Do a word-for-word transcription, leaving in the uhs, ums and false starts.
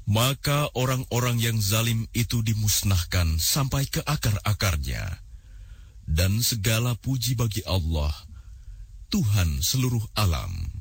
Maka orang-orang yang zalim itu dimusnahkan sampai ke akar-akarnya. Dan segala puji bagi Allah, Tuhan seluruh alam.